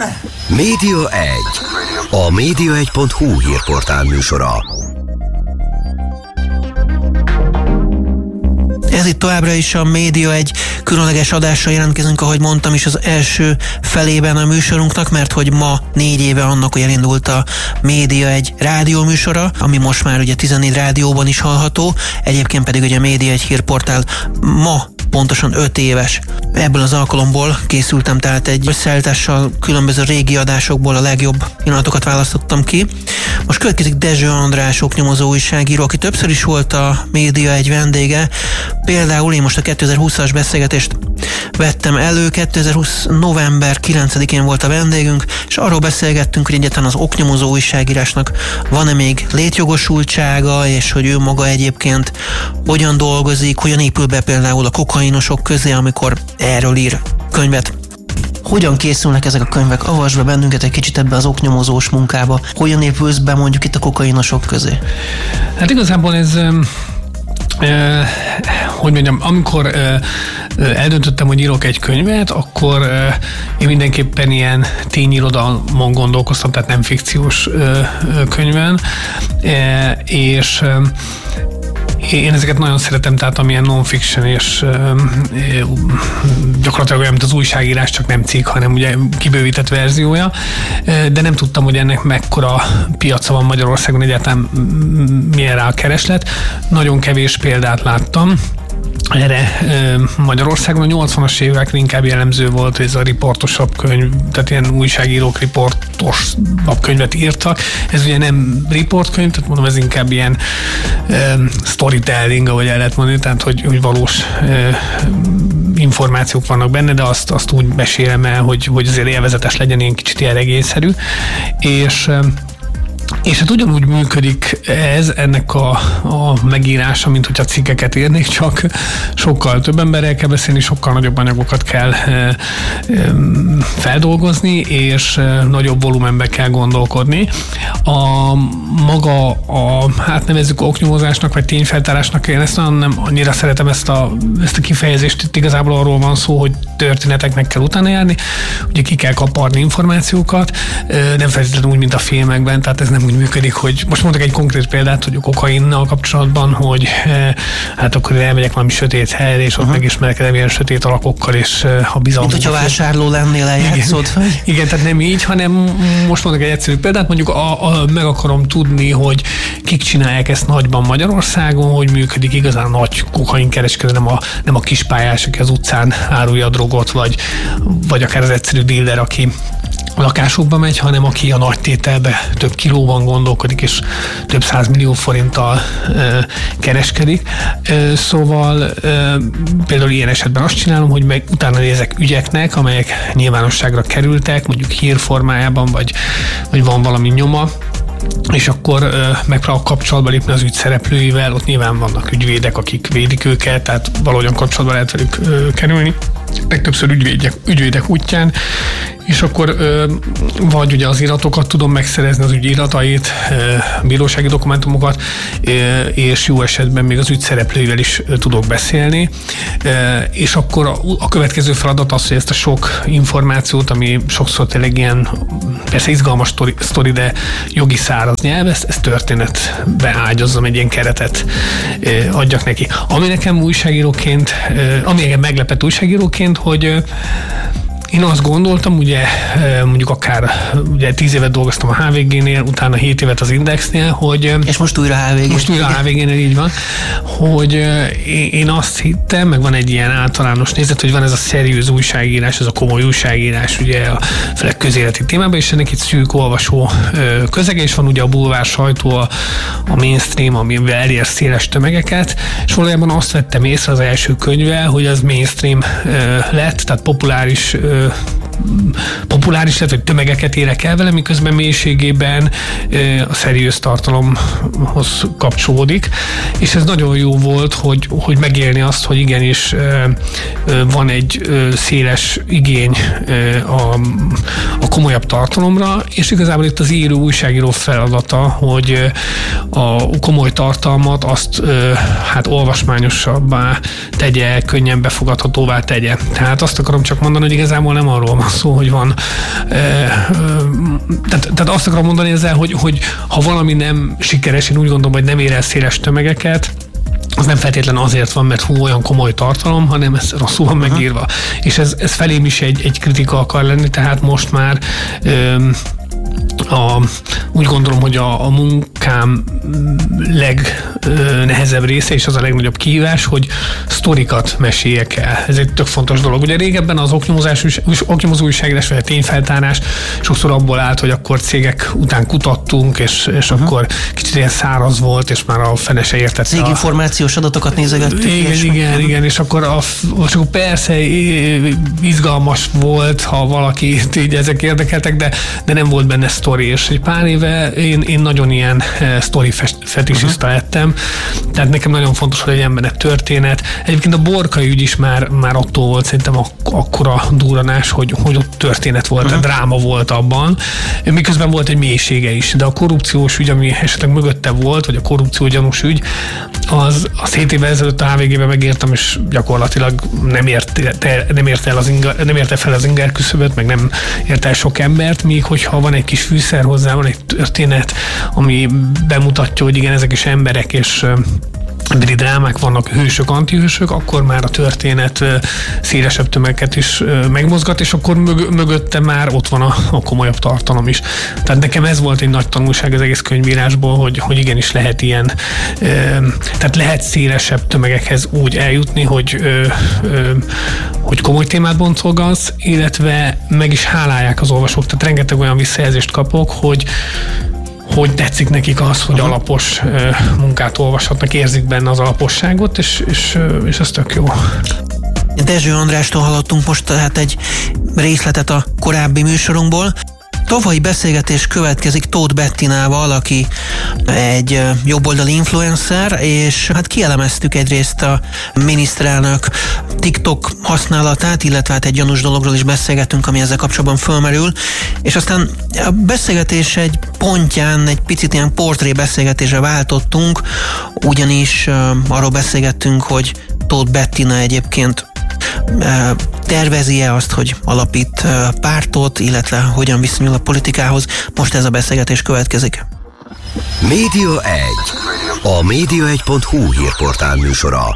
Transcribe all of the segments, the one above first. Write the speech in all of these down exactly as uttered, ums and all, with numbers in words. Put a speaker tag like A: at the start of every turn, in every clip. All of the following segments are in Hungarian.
A: Média egy. A média egy pont hu hírportál műsora.
B: Ez itt továbbra is a Média egy különleges adással jelentkezünk, ahogy mondtam is az első felében a műsorunknak, mert hogy ma négy éve annak, hogy elindult a Média egy rádióműsora, ami most már ugye tizennégy rádióban is hallható, egyébként pedig ugye a Média egy hírportál ma pontosan öt éves. Ebből az alkalomból készültem tehát egy összeállítással, különböző régi adásokból a legjobb pillanatokat választottam ki. Most következik Dezső András oknyomozó újságíró, aki többször is volt a Média egy vendége. Például én most a kétezer-húszas beszélgetést vettem elő, kétezer-húsz november kilencedikén volt a vendégünk, és arról beszélgettünk, hogy egyáltalán az oknyomozó újságírásnak van-e még létjogosultsága, és hogy ő maga egyébként hogyan dolgozik, hogyan épül be például a kokainosok közé, amikor erről ír könyvet. Hogyan készülnek ezek a könyvek? Avasd be bennünket egy kicsit ebbe az oknyomozós munkába. Hogyan épülsz be mondjuk itt a kokainosok közé?
C: Hát igazából ez... Uh, hogy mondjam, amikor uh, eldöntöttem, hogy írok egy könyvet, akkor uh, én mindenképpen ilyen tényirodalmon gondolkoztam, tehát nem fikciós uh, könyven, uh, és uh, én ezeket nagyon szeretem, tehát amilyen non-fiction és uh, gyakorlatilag olyan, mint az újságírás, csak nem cikk, hanem ugye kibővített verziója, uh, de nem tudtam, hogy ennek mekkora piaca van Magyarországon, egyáltalán milyen rá a kereslet. Nagyon kevés példát láttam erre Magyarországon. A nyolcvanas években inkább jellemző volt, hogy ez a riportosabb könyv, tehát ilyen újságírók riportosabb könyvet írtak. Ez ugye nem riportkönyv, tehát mondom, ez inkább ilyen um, storytelling, ahogy el lehet mondani, tehát hogy, hogy valós uh, információk vannak benne, de azt, azt úgy mesélem el, hogy, hogy azért élvezetes legyen, ilyen kicsit ilyen regényszerű. És um, És hát ugyanúgy működik ez, ennek a, a megírása, mint hogyha cikkeket írnék, csak sokkal több emberrel kell beszélni, sokkal nagyobb anyagokat kell e, e, feldolgozni, és e, nagyobb volumenbe kell gondolkodni. A maga, a, hát nevezzük oknyomozásnak, vagy tényfeltárásnak, én ezt nem annyira szeretem ezt a, ezt a kifejezést, itt igazából arról van szó, hogy történeteknek kell utána járni, ugye ki kell kaparni információkat, e, nem feltétlenül úgy, mint a filmekben, tehát ez nem úgy működik, hogy most mondok egy konkrét példát, hogy a kokainnal kapcsolatban, hogy hát akkor elmegyek valami sötét helyre, és ott uh-huh. megismerkedem ilyen sötét alakokkal, és a bizalmat.
B: Mint hogyha vásárló lennél, eljátszod?
C: Igen, igen, tehát nem így, hanem most mondok egy egyszerű példát, mondjuk a, a, meg akarom tudni, hogy kik csinálják ezt nagyban Magyarországon, hogy működik igazán nagy kokainkereskedelem, nem a, nem a kispályás, aki az utcán árulja a drogot, vagy, vagy akár az egyszerű dealer, aki lakásokba megy, hanem aki a nagy tételbe több kilóban gondolkodik, és több százmillió forinttal e, kereskedik. E, szóval e, például ilyen esetben azt csinálom, hogy meg utána nézek ügyeknek, amelyek nyilvánosságra kerültek, mondjuk hírformájában, vagy, vagy van valami nyoma, és akkor uh, megpróbálok kapcsolatba lépni az ügy szereplőivel, ott nyilván vannak ügyvédek, akik védik őket, tehát valahogyan kapcsolatba lehet velük uh, kerülni, legtöbbször ügyvédek, ügyvédek útján, és akkor uh, vagy ugye az iratokat tudom megszerezni, az ügy iratait, uh, bírósági dokumentumokat, uh, és jó esetben még az ügy szereplőivel is uh, tudok beszélni, uh, és akkor a, a következő feladat az, hogy ezt a sok információt, ami sokszor tényleg ilyen, persze izgalmas sztori, sztori de jogi száraz nyelv, ezt, ezt történetbe ágyazzam, egy ilyen keretet uh, adjak neki. Ami nekem újságíróként, uh, ami engem meglepett újságíróként, hogy uh, én azt gondoltam, ugye mondjuk akár ugye tíz évet dolgoztam a há vé génél, utána hét évet az Indexnél, hogy...
B: És most újra há vé gé.
C: Most újra há vé génél, így van, hogy én azt hittem, meg van egy ilyen általános nézet, hogy van ez a szeriőz újságírás, ez a komoly újságírás, ugye a főleg közéleti témában, és ennek itt szűk olvasó közege, és van ugye a bulvár sajtó, a, a mainstream, amivel elér széles tömegeket, és valójában azt vettem észre az első könyvvel, hogy az mainstream lett, tehát populáris populáris lett, vagy tömegeket érek el vele, miközben mélységében a szeriőz tartalomhoz kapcsolódik, és ez nagyon jó volt, hogy, hogy megélni azt, hogy igenis van egy széles igény a, a komolyabb tartalomra, és igazából itt az író, újságíró feladata, hogy a komoly tartalmat azt hát olvasmányosabbá tegye, könnyen befogadhatóvá tegye. Tehát azt akarom csak mondani, hogy igazából nem arról van szó, hogy van. Tehát, tehát azt akarom mondani ezzel, hogy, hogy ha valami nem sikeres, én úgy gondolom, hogy nem ér el széles tömegeket, az nem feltétlen azért van, mert hú, olyan komoly tartalom, hanem ez rosszul van uh-huh. megírva. És ez, ez felém is egy, egy kritika akar lenni, tehát most már öm, A, úgy gondolom, hogy a, a munkám legnehezebb része, és az a legnagyobb kihívás, hogy sztorikat meséljek el. Ez egy tök fontos dolog. Ugye régebben az oknyomozás, oknyomozó újságírás, vagy a tényfeltárás sokszor abból állt, hogy akkor cégek után kutattunk, és, és uh-huh. akkor kicsit ilyen száraz volt, és már a fene se értette.
B: Céginformációs adatokat nézegettük.
C: Igen, és igen, igen, és akkor, a, és akkor persze izgalmas volt, ha valaki így ezek érdekeltek, de, de nem volt benne sztori. És egy pár éve én, én nagyon ilyen sztori fetisista uh-huh. lettem, tehát nekem nagyon fontos, hogy legyen benne történet. Egyébként a Borkai ügy is már, már attól volt szerintem ak- akkora durranás, hogy, hogy ott történet volt, uh-huh. dráma volt abban, miközben volt egy mélysége is, de a korrupciós ügy, ami esetleg mögötte volt, vagy a korrupciógyanús ügy, az, az hét évvel ezelőtt a há vé gében megértem, és gyakorlatilag nem érte, nem érte, el az inger, nem érte fel az inger küszöböt, meg nem érte el sok embert, míg hogyha van egy kis fűszer hozzá, van egy történet, ami bemutatja, hogy igen, ezek is emberek, és emberi drámák vannak, hősök, antihősök, akkor már a történet szélesebb tömegeket is megmozgat, és akkor mög- mögötte már ott van a, a komolyabb tartalom is. Tehát nekem ez volt egy nagy tanulság az egész könyvírásból, hogy, hogy igenis lehet ilyen, tehát lehet szélesebb tömegekhez úgy eljutni, hogy, hogy komoly témát boncolgatsz, illetve meg is hálálják az olvasók. Tehát rengeteg olyan visszajelzést kapok, hogy hogy tetszik nekik az, hogy uh-huh. alapos uh, munkát olvashatnak, érzik benne az alaposságot, és, és, uh, és ez tök jó.
B: Dezső Andrástól hallottunk most tehát egy részletet a korábbi műsorunkból. Tavalyi beszélgetés következik Tóth Bettinával, aki egy jobboldali influencer, és hát kielemeztük egyrészt a miniszterelnök TikTok használatát, illetve hát egy gyanús dologról is beszélgetünk, ami ezzel kapcsolatban fölmerül, és aztán a beszélgetés egy pontján egy picit ilyen portré beszélgetésre váltottunk, ugyanis arról beszélgettünk, hogy Tóth Bettina egyébként tervezi-e azt, hogy alapít pártot, illetve hogyan viszonyul a politikához. Most ez a beszélgetés következik.
A: Média egy. A média egy pont hú hírportál műsora.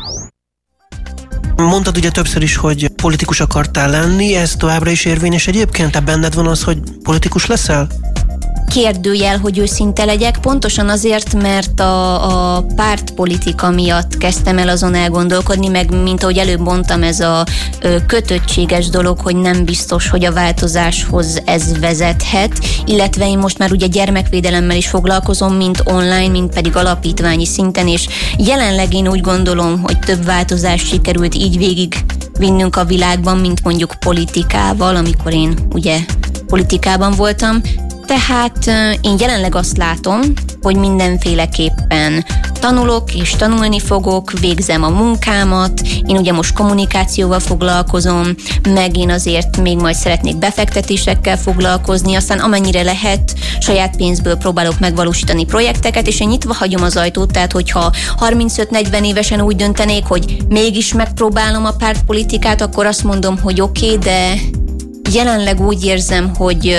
B: Mondtad ugye többször is, hogy politikus akartál lenni, ez továbbra is érvényes egyébként? Te benned van az, hogy politikus leszel?
D: Kérdőjel, hogy őszinte legyek, pontosan azért, mert a, a pártpolitika miatt kezdtem el azon elgondolkodni, meg mint ahogy előbb mondtam, ez a ö, kötöttséges dolog, hogy nem biztos, hogy a változáshoz ez vezethet, illetve én most már ugye gyermekvédelemmel is foglalkozom, mint online, mint pedig alapítványi szinten, és jelenleg én úgy gondolom, hogy több változást sikerült így végig vinnünk a világban, mint mondjuk politikával, amikor én ugye politikában voltam. Tehát én jelenleg azt látom, hogy mindenféleképpen tanulok és tanulni fogok, végzem a munkámat, én ugye most kommunikációval foglalkozom, meg én azért még majd szeretnék befektetésekkel foglalkozni, aztán amennyire lehet, saját pénzből próbálok megvalósítani projekteket, és én nyitva hagyom az ajtót, tehát hogyha harmincöt-negyven évesen úgy döntenék, hogy mégis megpróbálom a pártpolitikát, akkor azt mondom, hogy oké, okay, de jelenleg úgy érzem, hogy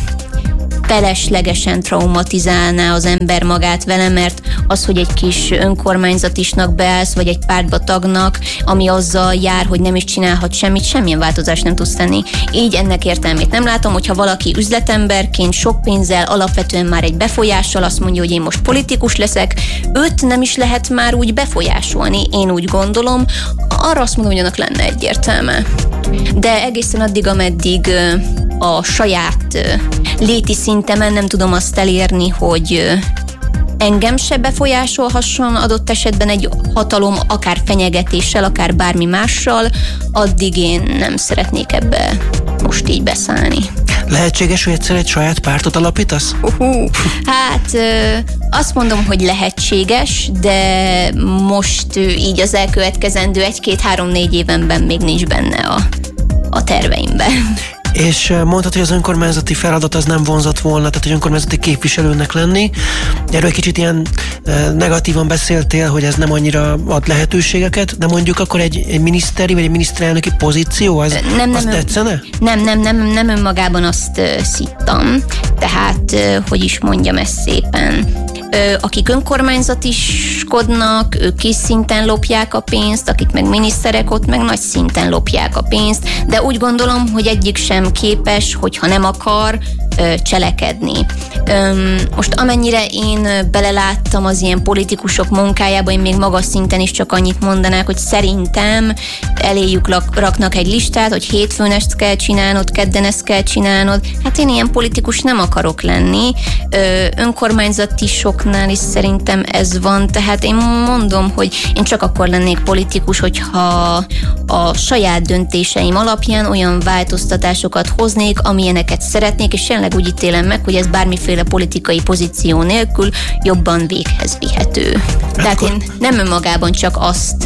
D: feleslegesen traumatizálná az ember magát vele, mert az, hogy egy kis önkormányzatisnak beállsz, vagy egy pártba tagnak, ami azzal jár, hogy nem is csinálhat semmit, semmilyen változást nem tudsz tenni. Így ennek értelmét nem látom, hogyha valaki üzletemberként sok pénzzel, alapvetően már egy befolyással azt mondja, hogy én most politikus leszek, őt nem is lehet már úgy befolyásolni, én úgy gondolom, arra azt mondom, hogy annak lenne egyértelme. De egészen addig, ameddig a saját léti szintemen nem tudom azt elérni, hogy engem se befolyásolhasson adott esetben egy hatalom, akár fenyegetéssel, akár bármi mással, addig én nem szeretnék ebbe most így beszállni.
B: Lehetséges, hogy egyszer egy saját pártot alapítasz?
D: Uh-huh. Hát azt mondom, hogy lehetséges, de most így az elkövetkezendő egy-két-három-négy évenben még nincs benne a, a terveimben.
B: És mondtad, hogy az önkormányzati feladat az nem vonzott volna, tehát hogy önkormányzati képviselőnek lenni. Erről egy kicsit ilyen negatívan beszéltél, hogy ez nem annyira ad lehetőségeket, de mondjuk akkor egy, egy miniszteri vagy egy miniszterelnöki pozíció, az,
D: nem,
B: az
D: nem,
B: tetszene?
D: Nem, nem, nem, nem önmagában azt uh, szittam. Tehát, uh, hogy is mondjam ezt szépen. Uh, akik önkormányzatiskodnak, ők kis szinten lopják a pénzt, akik meg miniszterek, ott meg nagy szinten lopják a pénzt, de úgy gondolom, hogy egyik sem képes, hogyha nem akar, uh, cselekedni. Um, most amennyire én beleláttam az ilyen politikusok munkájába, én még magas szinten is csak annyit mondanák, hogy szerintem eléjük raknak egy listát, hogy hétfőn ezt kell csinálnod, kedden ezt kell csinálnod. Hát én ilyen politikus nem akarok lenni. Ö, önkormányzatisoknál is szerintem ez van, tehát én mondom, hogy én csak akkor lennék politikus, hogyha a saját döntéseim alapján olyan változtatásokat hoznék, amilyeneket szeretnék, és jelenleg úgy ítélem meg, hogy ez bármiféle politikai pozíció nélkül jobban véghez vihető. Tehát én nem önmagában csak azt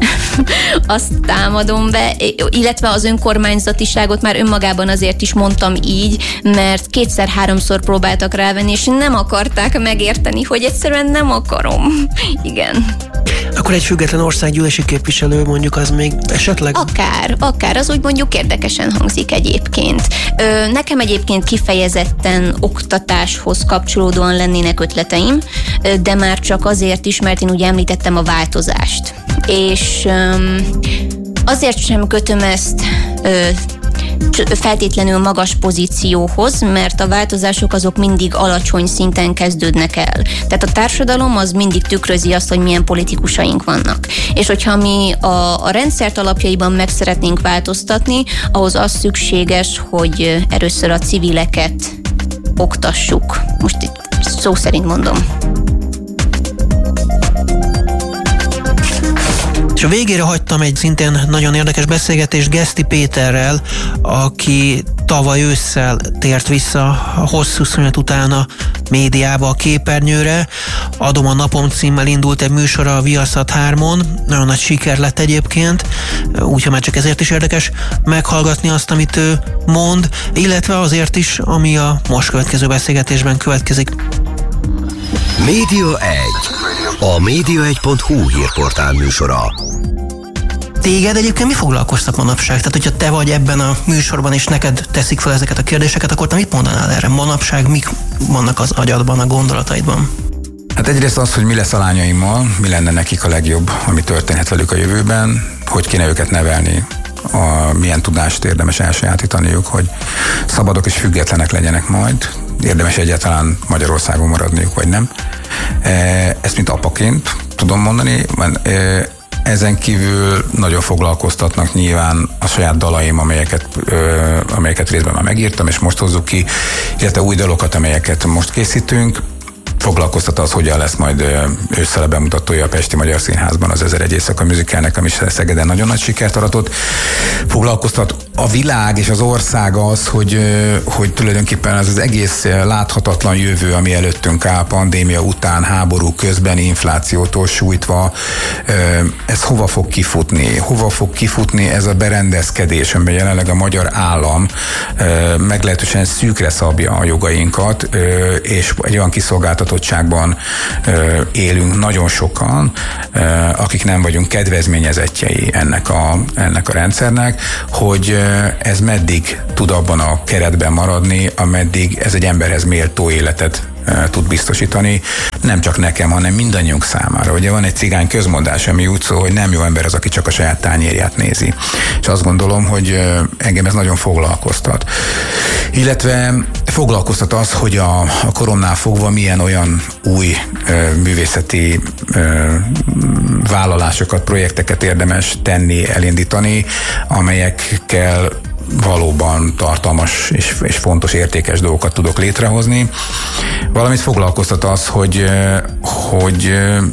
D: azt támadom be, illetve az önkormányzatiságot már önmagában azért is mondtam így, mert kétszer-háromszor próbáltak rávenni, és nem akarták megérteni, hogy egyszerűen nem akarom. Igen.
B: Akkor egy független országgyűlési képviselő mondjuk az még esetleg?
D: Akár, akár, az úgy mondjuk érdekesen hangzik egyébként. Ö, nekem egyébként kifejezetten oktatáshoz kapcsolódóan lennének ötleteim, de már csak azért is, mert én ugye említettem a változást. És öm, azért sem kötöm ezt ö, feltétlenül magas pozícióhoz, mert a változások azok mindig alacsony szinten kezdődnek el. Tehát a társadalom az mindig tükrözi azt, hogy milyen politikusaink vannak. És hogyha mi a, a rendszert alapjaiban meg szeretnénk változtatni, ahhoz az szükséges, hogy először a civileket oktassuk. Most itt szó szerint mondom.
B: És a végére hagytam egy szintén nagyon érdekes beszélgetést Geszti Péterrel, aki tavaly ősszel tért vissza a hosszú szünet után a médiába, a képernyőre. Adom a napom címmel indult egy műsora a Viaszat hármon, nagyon nagy siker lett egyébként, úgyhogy már csak ezért is érdekes meghallgatni azt, amit ő mond, illetve azért is, ami a most következő beszélgetésben következik.
A: Média egy. A média egy pont hu hírportál műsora.
B: Téged egyébként mi foglalkoztat manapság? Tehát, hogyha te vagy ebben a műsorban, és neked teszik fel ezeket a kérdéseket, akkor te mit mondanál erre? Manapság mik vannak az agyadban, a gondolataidban?
E: Hát egyrészt az, hogy mi lesz a lányaimmal, mi lenne nekik a legjobb, ami történhet velük a jövőben, hogy kéne őket nevelni, a, milyen tudást érdemes elsajátítaniuk, hogy szabadok és függetlenek legyenek majd, érdemes egyáltalán Magyarországon maradniuk, vagy nem. Ezt mint apaként tudom mondani. Ezen kívül nagyon foglalkoztatnak nyilván a saját dalaim, amelyeket, amelyeket részben már megírtam, és most hozzuk ki, illetve új dalokat, amelyeket most készítünk. Foglalkoztat az, hogyan lesz majd ősszel a bemutatója a Pesti Magyar Színházban az Ezer egy éjszaka musicalnek, ami Szegeden nagyon nagy sikert aratott. Foglalkoztat a világ és az ország az, hogy, hogy tulajdonképpen az az egész láthatatlan jövő, ami előttünk áll, pandémia után, háború közben, inflációtól sújtva, ez hova fog kifutni? Hova fog kifutni ez a berendezkedés, amiben jelenleg a magyar állam meglehetősen szűkre szabja a jogainkat, és egy olyan kiszolgáltatottságban élünk nagyon sokan, akik nem vagyunk kedvezményezettjei ennek a, ennek a rendszernek, hogy ez meddig tud abban a keretben maradni, ameddig ez egy emberhez méltó életet tud biztosítani, nem csak nekem, hanem mindannyiunk számára. Ugye van egy cigány közmondás, ami úgy szól, hogy nem jó ember az, aki csak a saját tányérját nézi. És azt gondolom, hogy engem ez nagyon foglalkoztat. Illetve foglalkoztat az, hogy a, a koromnál fogva milyen olyan új ö, művészeti ö, vállalásokat, projekteket érdemes tenni, elindítani, amelyekkel valóban tartalmas és, és fontos, értékes dolgokat tudok létrehozni. Valamit foglalkoztat az, hogy, hogy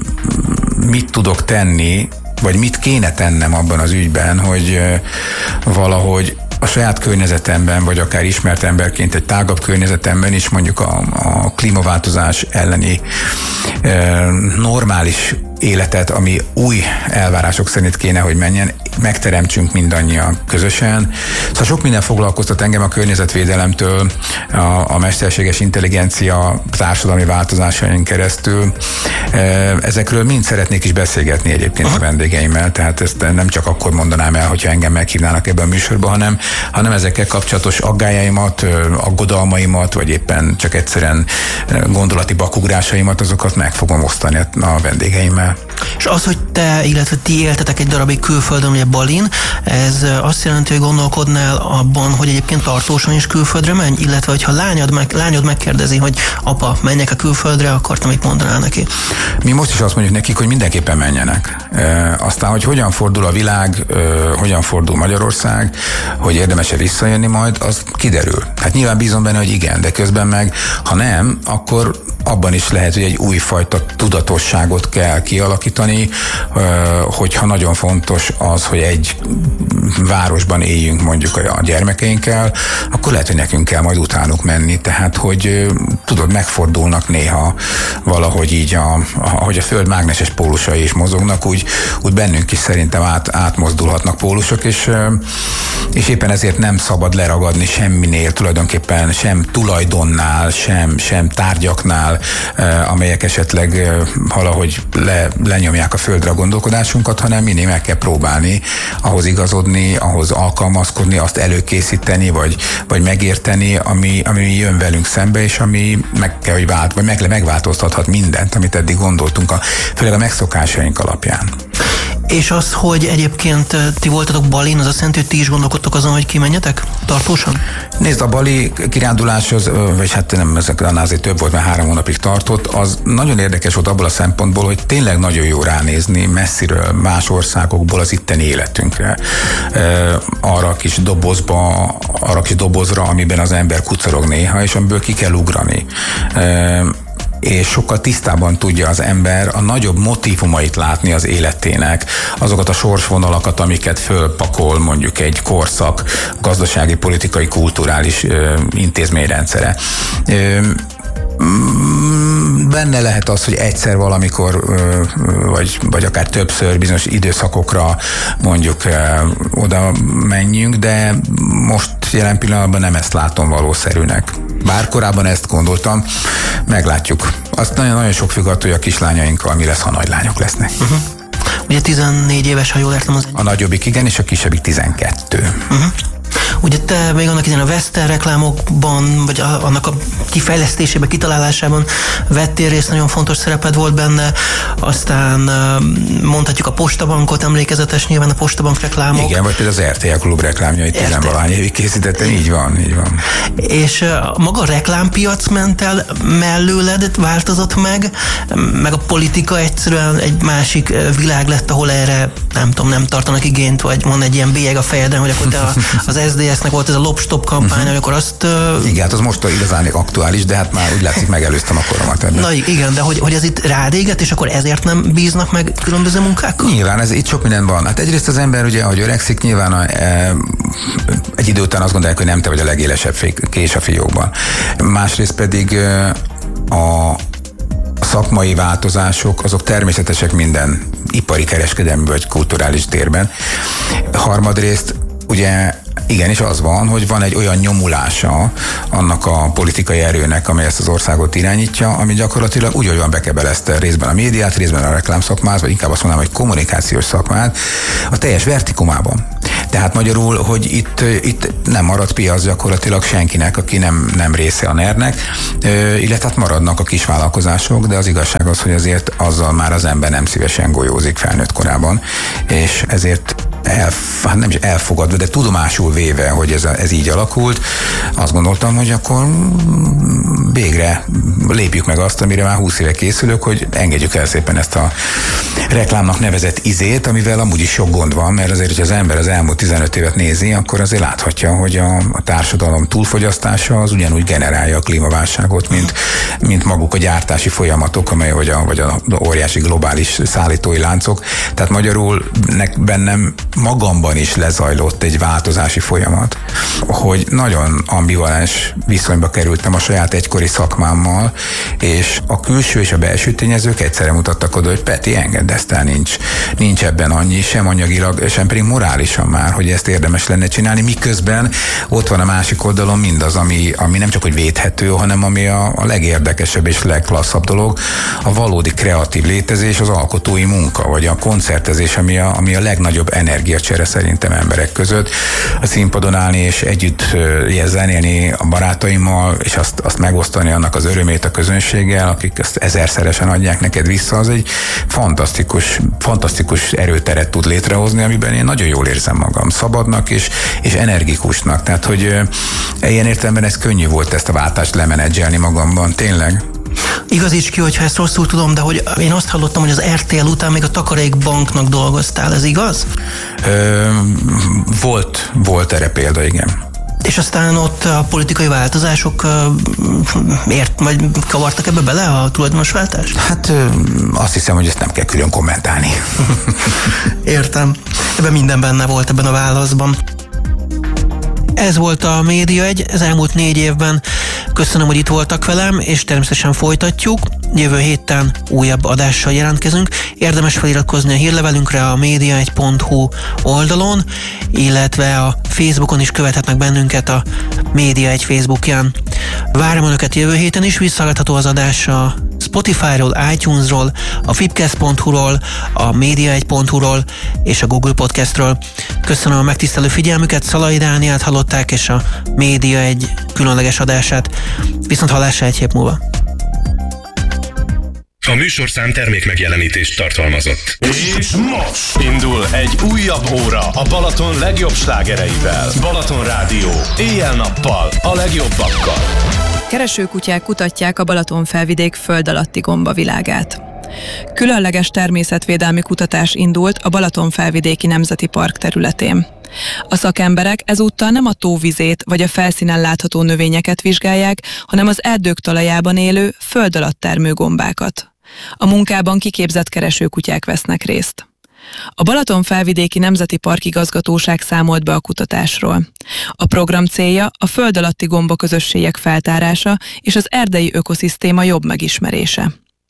E: mit tudok tenni, vagy mit kéne tennem abban az ügyben, hogy valahogy a saját környezetemben, vagy akár ismert emberként egy tágabb környezetemben is mondjuk a, a klímaváltozás elleni e, normális életet, ami új elvárások szerint kéne, hogy menjen, megteremtsünk mindannyian közösen. Szóval sok minden foglalkoztat engem a környezetvédelemtől, a, a mesterséges intelligencia társadalmi változásain keresztül. Ezekről mind szeretnék is beszélgetni egyébként Aha. a vendégeimmel, tehát ezt nem csak akkor mondanám el, hogyha engem meghívnának ebbe a műsorba, hanem, hanem ezekkel kapcsolatos aggájaimat, aggodalmaimat, vagy éppen csak egyszerűen gondolati bakugrásaimat, azokat meg fogom osztani a vendégeimmel.
B: És az, hogy te, illetve ti éltetek egy darabig külföldön, ugye Balin, ez azt jelenti, hogy gondolkodnál abban, hogy egyébként tartósan is külföldre menj, illetve hogyha lányod, meg, lányod megkérdezi, hogy apa, menjek a külföldre, akkor te mit mondanál neki?
E: Mi most is azt mondjuk nekik, hogy mindenképpen menjenek. E, aztán, hogy hogyan fordul a világ, e, hogyan fordul Magyarország, hogy érdemes-e visszajönni majd, az kiderül. Hát nyilván bízom benne, hogy igen, de közben meg, ha nem, akkor abban is lehet, hogy egy újfajta tudatosságot kell kialakítani, hogyha nagyon fontos az, hogy egy városban éljünk mondjuk a gyermekeinkkel, akkor lehet, hogy nekünk kell majd utánuk menni. Tehát, hogy tudod, megfordulnak néha valahogy így, a, ahogy a Föld mágneses pólusai is mozognak, úgy, úgy bennünk is szerintem át, átmozdulhatnak pólusok, és, és éppen ezért nem szabad leragadni semminél, tulajdonképpen sem tulajdonnál, sem, sem tárgyaknál, amelyek esetleg valahogy le, lenyomják a földre a gondolkodásunkat, hanem mindig meg kell próbálni ahhoz igazodni, ahhoz alkalmazkodni, azt előkészíteni, vagy, vagy megérteni, ami, ami jön velünk szembe, és ami meg kell, hogy vált, vagy meg, megváltoztathat mindent, amit eddig gondoltunk, a, főleg a megszokásaink alapján.
B: És az, hogy egyébként ti voltatok Balin, az azt jelenti, hogy ti is gondolkodtok azon, hogy kimenjetek tartósan?
E: Nézd, a bali kirándulás, az, vagy hát nem, ezek annál azért több volt, mert három hónapig tartott, az nagyon érdekes volt abból a szempontból, hogy tényleg nagyon jó ránézni messziről, más országokból az itteni életünkre. Arra a kis dobozba, arra a kis dobozra, amiben az ember kucorog néha, és amiből ki kell ugrani. És sokkal tisztában tudja az ember a nagyobb motívumait látni az életének, azokat a sorsvonalakat, amiket fölpakol mondjuk egy korszak gazdasági, politikai, kulturális ö, intézményrendszere. Ö, Benne lehet az, hogy egyszer valamikor, vagy, vagy akár többször bizonyos időszakokra mondjuk oda menjünk, de most jelen pillanatban nem ezt látom valószerűnek. Bár korábban ezt gondoltam, meglátjuk. Azt nagyon-nagyon sok függ attól, hogy a kislányainkkal mi lesz, ha nagylányok lesznek. Uh-huh.
B: Ugye tizennégy éves, ha jól értem az...
E: A nagyobbik igen, és a kisebbik tizenkettő.
B: Uh-huh. Ugye te még annak idején a Western reklámokban, vagy a, annak a kifejlesztésében, kitalálásában vettél részt, nagyon fontos szereped volt benne, aztán mondhatjuk a Postabankot, emlékezetes nyilván a Postabank reklámok.
E: Igen, vagy például az er té el Klub reklámjait tizenvalány évig készítettem, így van, így van.
B: És maga a reklámpiac ment el mellőled, változott meg, meg a politika egyszerűen egy másik világ lett, ahol erre nem tudom, nem tartanak igényt, vagy van egy ilyen bélyeg a fejedben, hogy akkor te a, az es dé es-nek volt ez a lopstop kampány, uh-huh. amikor azt... Uh...
E: Igen, hát az most igazán aktuális, de hát már úgy látszik, megelőztem a koromat ebben.
B: Na igen, de hogy, hogy ez itt rád éget, és akkor ezért nem bíznak meg különböző munkákkal?
E: Nyilván, ez itt sok minden van. Hát egyrészt az ember ugye, ahogy öregszik, nyilván a, e, egy idő után azt gondolják, hogy nem te vagy a legélesebb kés a fiókban. Másrészt pedig e, a szakmai változások, azok természetesek minden ipari, kereskedelmi vagy kulturális térben. Harmadrészt ugye igenis az van, hogy van egy olyan nyomulása annak a politikai erőnek, amely ezt az országot irányítja, ami gyakorlatilag úgy, hogy van bekebelezte részben a médiát, részben a reklámszakmát, vagy inkább azt mondanám, hogy kommunikációs szakmát, a teljes vertikumában. Tehát magyarul, hogy itt, itt nem marad piac gyakorlatilag senkinek, aki nem, nem része a nernek, illetve hát maradnak a kisvállalkozások, de az igazság az, hogy azért azzal már az ember nem szívesen golyózik felnőtt korában, és ezért elf, hát nem is elfogadva, de tudomásul véve, hogy ez, ez így alakult, azt gondoltam, hogy akkor végre lépjük meg azt, amire már húsz éve készülök, hogy engedjük el szépen ezt a reklámnak nevezett izét, amivel amúgy is sok gond van, mert azért, hogy az ember az elmúlt tizenöt évet nézi, akkor azért láthatja, hogy a, a társadalom túlfogyasztása az ugyanúgy generálja a klímaválságot, mint, mint maguk a gyártási folyamatok, amely vagy a, vagy a óriási globális szállítói láncok. Tehát magyarul nek bennem magamban is lezajlott egy változási folyamat, hogy nagyon ambivalens viszonyba kerültem a saját egykori szakmámmal, és a külső és a belső tényezők egyszerre mutattak oda, hogy Peti, engedd ezt el, nincs, nincs ebben annyi, sem anyagilag, sem pedig morálisan már, hogy ezt érdemes lenne csinálni, miközben ott van a másik oldalon mindaz, ami, ami nem csak hogy védhető, hanem ami a, a legérdekesebb és legklasszabb dolog, a valódi kreatív létezés, az alkotói munka, vagy a koncertezés, ami a, ami a legnagyobb energiacsere szerintem emberek között. A színpadon állni és együtt zenélni a barátaimmal, és azt, azt megosztani annak az örömét a közönséggel, akik ezt ezerszeresen adják neked vissza, az egy fantasztikus, fantasztikus erőteret tud létrehozni, amiben én nagyon jól érzem magam, szabadnak és, és energikusnak. Tehát, hogy ilyen értelemben ez könnyű volt ezt a váltást lemenedzselni magamban, tényleg.
B: Igazíts ki, hogyha ezt rosszul tudom, de hogy én azt hallottam, hogy az er té el után még a Takarékbanknak dolgoztál, ez igaz?
E: Ö, volt, volt erre példa, igen.
B: És aztán ott a politikai változások ért, vagy kavartak ebbe bele a tulajdonosváltást?
E: Hát azt hiszem, hogy ezt nem kell külön kommentálni.
B: Értem. Ebben minden benne volt ebben a válaszban. Ez volt a Média egy, az elmúlt négy évben. Köszönöm, hogy itt voltak velem, és természetesen folytatjuk. Jövő héten újabb adással jelentkezünk. Érdemes feliratkozni a hírlevelünkre a média egy pont hu oldalon, illetve a Facebookon is követhetnek bennünket a Média egy Facebookján. Várom önöket jövő héten is, visszahallgatható az adás a Spotify-ról, iTunes-ról, a fipcast pont hu-ról, a média egy pont hu-ról és a Google Podcastről. Köszönöm a megtisztelő figyelmüket, Szalai Dánielt hallották, és a Média egy különleges adását. Viszont hallásra egy hét múlva.
F: A műsorszám termékmegjelenítést tartalmazott.
G: És most indul egy újabb óra a Balaton legjobb slágereivel. Balaton Rádió. Éjjel-nappal a legjobbakkal.
H: Keresőkutyák kutatják a Balatonfelvidék föld alatti gombavilágát. Különleges természetvédelmi kutatás indult a Balatonfelvidéki Nemzeti Park területén. A szakemberek ezúttal nem a tóvizét vagy a felszínen látható növényeket vizsgálják, hanem az erdők talajában élő, föld alatt termő gombákat. A munkában kiképzett keresőkutyák vesznek részt. A Balatonfelvidéki Nemzeti Park igazgatóság számolt be a kutatásról. A program célja a föld alatti gombaközösségek feltárása és az erdei ökoszisztéma jobb megismerése.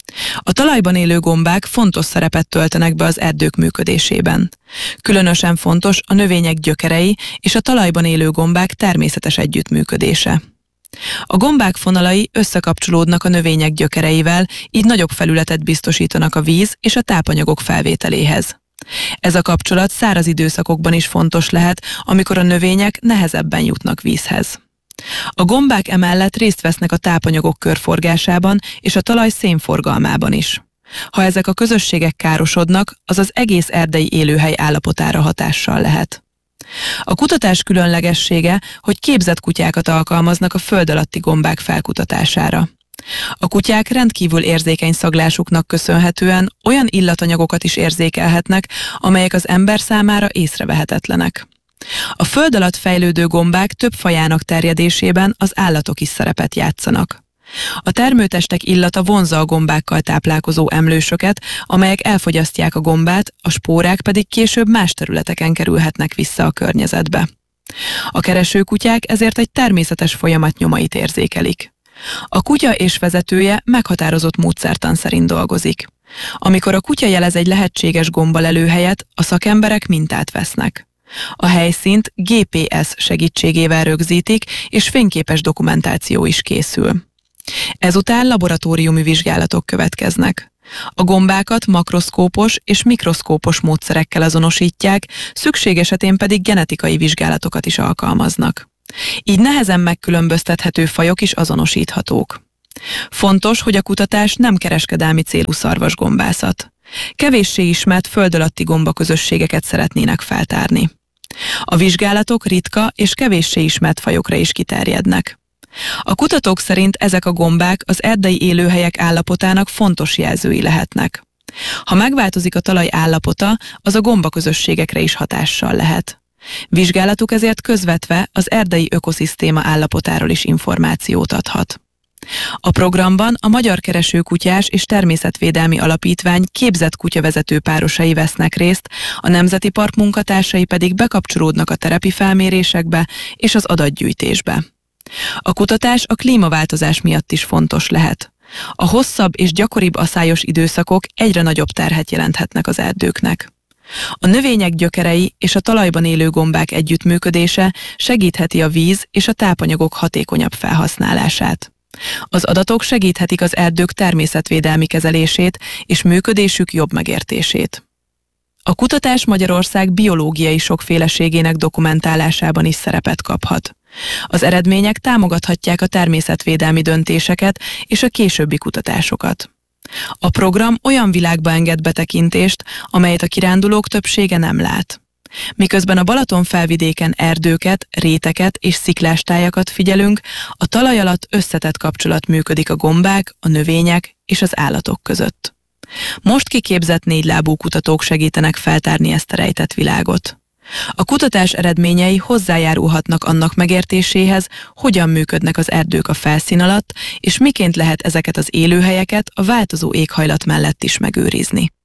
H: A talajban élő gombák fontos szerepet töltenek be az erdők működésében. Különösen fontos a növények gyökerei és a talajban élő gombák természetes együttműködése. A gombák fonalai összekapcsolódnak a növények gyökereivel, így nagyobb felületet biztosítanak a víz és a tápanyagok felvételéhez. Ez a kapcsolat száraz időszakokban is fontos lehet, amikor a növények nehezebben jutnak vízhez. A gombák emellett részt vesznek a tápanyagok körforgásában és a talaj szénforgalmában is. Ha ezek a közösségek károsodnak, az az egész erdei élőhely állapotára hatással lehet. A kutatás különlegessége, hogy képzett kutyákat alkalmaznak a föld alatti gombák felkutatására. A kutyák rendkívül érzékeny szaglásuknak köszönhetően olyan illatanyagokat is érzékelhetnek, amelyek az ember számára észrevehetetlenek. A föld alatt fejlődő gombák több fajának terjedésében az állatok is szerepet játszanak. A termőtestek illata vonzza a gombákkal táplálkozó emlősöket, amelyek elfogyasztják a gombát, a spórák pedig később más területeken kerülhetnek vissza a környezetbe. A keresőkutyák ezért egy természetes folyamat nyomait érzékelik. A kutya és vezetője meghatározott módszertan szerint dolgozik. Amikor a kutya jelez egy lehetséges gombalelőhelyet, a szakemberek mintát vesznek. A helyszínt gé pé es segítségével rögzítik, és fényképes dokumentáció is készül. Ezután laboratóriumi vizsgálatok következnek. A gombákat makroszkópos és mikroszkópos módszerekkel azonosítják, szükség esetén pedig genetikai vizsgálatokat is alkalmaznak. Így nehezen megkülönböztethető fajok is azonosíthatók. Fontos, hogy a kutatás nem kereskedelmi célú szarvasgombászat. Kevéssé ismert föld alatti gombaközösségeket szeretnének feltárni. A vizsgálatok ritka és kevéssé ismert fajokra is kiterjednek. A kutatók szerint ezek a gombák az erdei élőhelyek állapotának fontos jelzői lehetnek. Ha megváltozik a talaj állapota, az a gombaközösségekre is hatással lehet. Vizsgálatuk ezért közvetve az erdei ökoszisztéma állapotáról is információt adhat. A programban a Magyar Keresőkutyás és Természetvédelmi Alapítvány képzett kutyavezető párosai vesznek részt, a Nemzeti Park munkatársai pedig bekapcsolódnak a terepi felmérésekbe és az adatgyűjtésbe. A kutatás a klímaváltozás miatt is fontos lehet. A hosszabb és gyakoribb aszályos időszakok egyre nagyobb terhet jelenthetnek az erdőknek. A növények gyökerei és a talajban élő gombák együttműködése segítheti a víz és a tápanyagok hatékonyabb felhasználását. Az adatok segíthetik az erdők természetvédelmi kezelését és működésük jobb megértését. A kutatás Magyarország biológiai sokféleségének dokumentálásában is szerepet kaphat. Az eredmények támogathatják a természetvédelmi döntéseket és a későbbi kutatásokat. A program olyan világba enged betekintést, amelyet a kirándulók többsége nem lát. Miközben a Balaton felvidéken erdőket, réteket és sziklástájakat figyelünk, a talaj alatt összetett kapcsolat működik a gombák, a növények és az állatok között. Most kiképzett négylábú kutatók segítenek feltárni ezt a rejtett világot. A kutatás eredményei hozzájárulhatnak annak megértéséhez, hogyan működnek az erdők a felszín alatt, és miként lehet ezeket az élőhelyeket a változó éghajlat mellett is megőrizni.